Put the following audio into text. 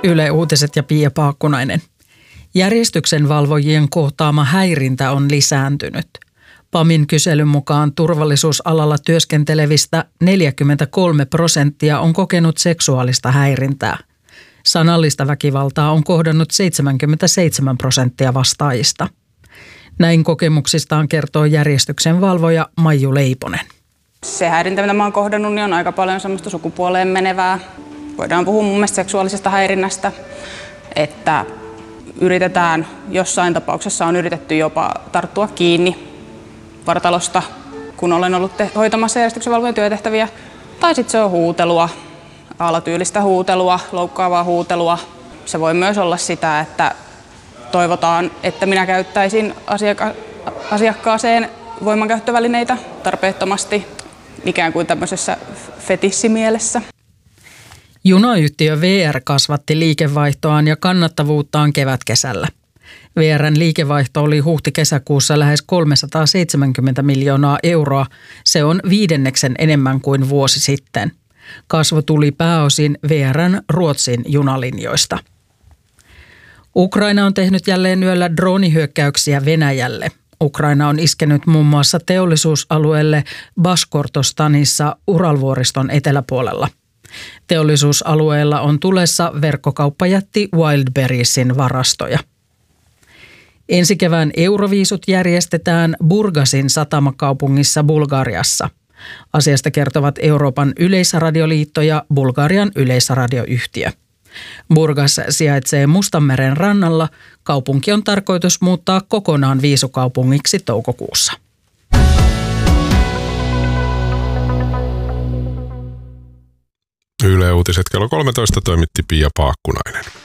Yle Uutiset ja Pia Paakkunainen. Järjestyksenvalvojien kohtaama häirintä on lisääntynyt. PAMin kyselyn mukaan turvallisuusalalla työskentelevistä 43% on kokenut seksuaalista häirintää. Sanallista väkivaltaa on kohdannut 77% vastaajista. Näin kokemuksistaan kertoo järjestyksenvalvoja Maiju Leiponen. Se häirintä, mitä mä oon kohdannut, niin on aika paljon semmoista sukupuoleen menevää. Voidaan puhua mun mielestä seksuaalisesta häirinnästä, että yritetään, jossain tapauksessa on yritetty jopa tarttua kiinni vartalosta, kun olen ollut hoitamassa järjestyksenvalvojan työtehtäviä. Tai sitten se on huutelua, alatyylistä huutelua, loukkaavaa huutelua. Se voi myös olla sitä, että toivotaan, että minä käyttäisin asiakkaaseen voimankäyttövälineitä tarpeettomasti, ikään kuin tämmöisessä fetissimielessä. Junayhtiö VR kasvatti liikevaihtoaan ja kannattavuuttaan kevätkesällä. VR:n liikevaihto oli huhti-kesäkuussa lähes 370 miljoonaa euroa. Se on 5% enemmän kuin vuosi sitten. Kasvu tuli pääosin VR:n Ruotsin junalinjoista. Ukraina on tehnyt jälleen yöllä droonihyökkäyksiä Venäjälle. Ukraina on iskenyt muun muassa teollisuusalueelle Bashkortostanissa Uralvuoriston eteläpuolella. Teollisuusalueella on tulessa verkkokauppajätti Wildberriesin varastoja. Ensi kevään Euroviisut järjestetään Burgasin satamakaupungissa Bulgariassa. Asiasta kertovat Euroopan yleisradioliitto ja Bulgarian yleisradioyhtiö. Burgas sijaitsee Mustanmeren rannalla. Kaupunki on tarkoitus muuttaa kokonaan viisukaupungiksi toukokuussa. Yle Uutiset kello 13 toimitti Pia Paakkunainen.